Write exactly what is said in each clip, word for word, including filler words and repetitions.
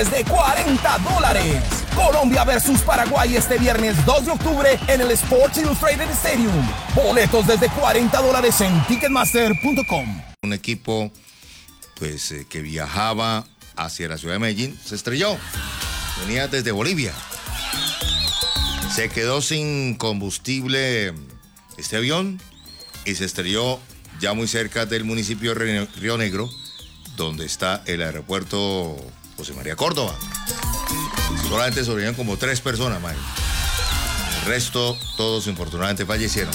de cuarenta dólares. Colombia versus Paraguay este viernes dos de octubre en el Sports Illustrated Stadium. Boletos desde cuarenta dólares en ticketmaster punto com. Un equipo pues eh, que viajaba hacia la ciudad de Medellín se estrelló. Venía desde Bolivia. Se quedó sin combustible este avión y se estrelló ya muy cerca del municipio de Río Negro, donde está el aeropuerto José María Córdoba. Solamente sobrevivieron como tres personas, Mayra. El resto, todos infortunadamente fallecieron.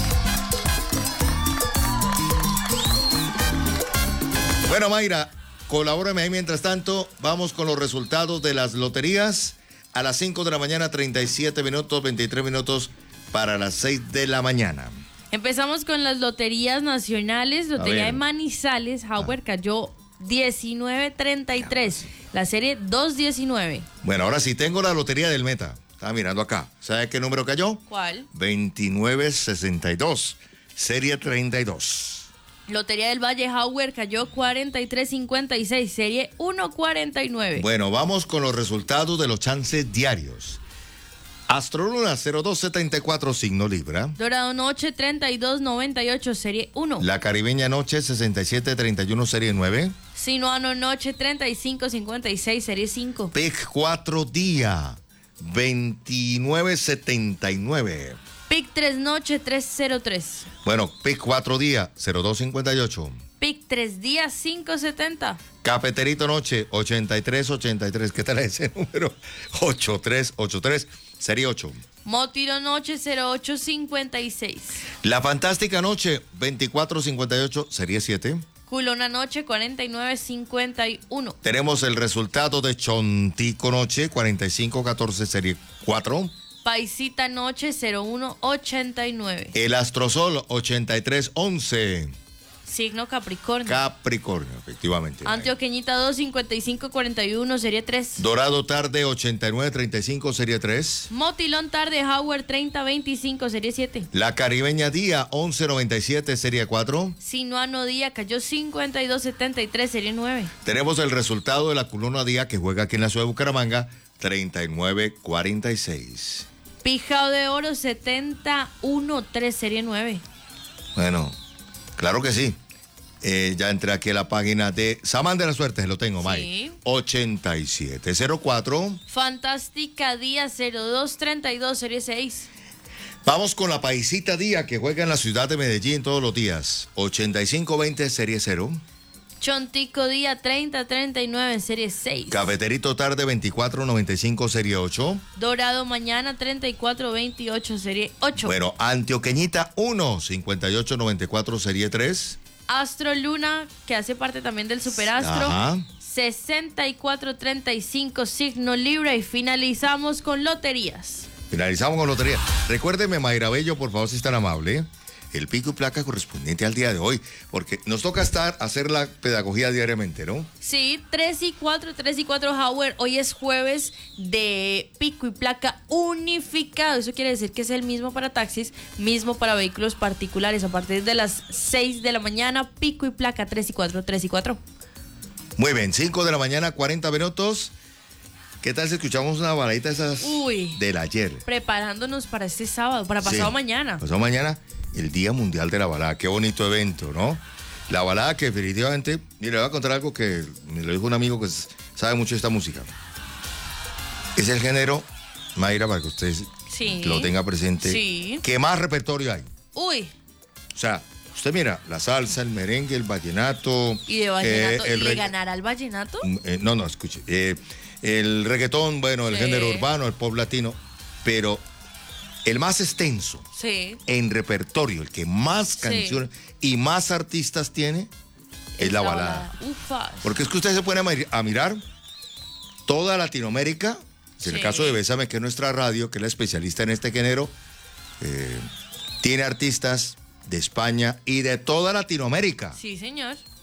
Bueno, Mayra, colabórame ahí mientras tanto. Vamos con los resultados de las loterías. A las cinco de la mañana, treinta y siete minutos, veintitrés minutos para las seis de la mañana. Empezamos con las loterías nacionales. Lotería de Manizales, Howard cayó diecinueve treinta y tres, la serie dos diecinueve. Bueno, ahora sí tengo la lotería del Meta. Estaba mirando acá. ¿Sabe qué número cayó? ¿Cuál? veintinueve sesenta y dos, serie treinta y dos. Lotería del Valle, Howard cayó cuarenta y tres cincuenta y seis, serie uno cuarenta y nueve. Bueno, vamos con los resultados de los chances diarios. Astroluna cero dos setenta y cuatro, signo Libra. Dorado Noche treinta y dos noventa y ocho, serie uno. La Caribeña Noche sesenta y siete treinta y uno, serie nueve. Sinuano Noche treinta y cinco cincuenta y seis, serie cinco. P I C cuatro Día veintinueve setenta y nueve. P I C tres Noche trescientos tres. Bueno, P I C cuatro Día cero dos cincuenta y ocho. P I C tres Días quinientos setenta. Cafeterito Noche ochenta y tres ochenta y tres. ¿Qué tal ese número? ochenta y tres ochenta y tres, serie ocho. Motiro Noche cero ocho cincuenta y seis. La Fantástica Noche veinticuatro cincuenta y ocho, serie siete. Culona Noche cuarenta y nueve cincuenta y uno. Tenemos el resultado de Chontico Noche cuarenta y cinco catorce, serie cuatro. Paisita Noche cero uno ochenta y nueve. El Astrosol ochenta y tres once. Signo Capricornio. Capricornio, efectivamente. Antioqueñita dos cincuenta y cinco cuarenta y uno, serie tres. Dorado Tarde ochenta y nueve treinta y cinco, serie tres. Motilón Tarde Howard treinta veinticinco, serie siete. La Caribeña Día once noventa y siete, serie cuatro. Sinuano Día cayó cincuenta y dos setenta y tres, serie nueve. Tenemos el resultado de la Culona Día que juega aquí en la ciudad de Bucaramanga, treinta y nueve cuarenta y seis. Pijao de Oro setenta trece, serie nueve. Bueno, claro que sí. Eh, ya entré aquí a la página de Samán de la Suerte, lo tengo, May. Sí. ochenta y siete cero cuatro. Fantástica Día cero dos treinta y dos, serie seis. Vamos con la Paisita Día que juega en la ciudad de Medellín todos los días. ochenta y cinco veinte, serie cero. Chontico Día treinta treinta y nueve, serie seis. Cafeterito Tarde veinticuatro noventa y cinco, serie ocho. Dorado Mañana treinta y cuatro veintiocho, serie ocho. Bueno, Antioqueñita uno cincuenta y ocho noventa y cuatro, serie tres. Astro Luna, que hace parte también del Superastro. Ajá. sesenta y cuatro treinta y cinco, signo Libra. Y finalizamos con loterías. Finalizamos con lotería. Recuérdeme, Mayra Bello, por favor, si es tan amable, el pico y placa correspondiente al día de hoy, porque nos toca estar, hacer la pedagogía diariamente, ¿no? Sí, tres y cuatro, tres y cuatro, Howard. Hoy es jueves de pico y placa unificado. Eso quiere decir que es el mismo para taxis, mismo para vehículos particulares. A partir de las seis de la mañana, pico y placa tres y cuatro, tres y cuatro. Muy bien, cinco de la mañana, cuarenta minutos. ¿Qué tal si escuchamos una baladita de esas Uy, del ayer? Preparándonos para este sábado, para pasado Sí, mañana. Pasado mañana, el Día Mundial de la Balada. Qué bonito evento, ¿no? La balada que definitivamente, mire, le voy a contar algo que me lo dijo un amigo que sabe mucho de esta música. Es el género, Mayra, para que usted Sí. lo tenga presente, Sí. que más repertorio hay. Uy, O sea, usted mira, la salsa, el merengue, el vallenato. ¿y de vallenato? eh, el ¿Y le reg- ganará al vallenato? eh, no, no, escuche. eh, el reggaetón, bueno, el Sí. género urbano, el pop latino, pero el más extenso Sí. en repertorio, el que más Sí. canciones y más artistas tiene, es la balada. Ufa. Porque es que usted se pone a, mir- a mirar toda Latinoamérica, en el Sí. caso de Bésame, que es nuestra radio, que es la especialista en este género, eh, tiene artistas de España y de toda Latinoamérica. Sí, señor.